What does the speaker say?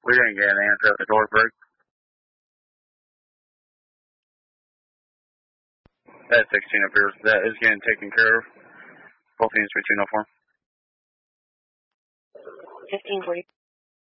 We didn't get an answer at the door break. That 16 appears that is getting taken care of. Both units between 204. 1540.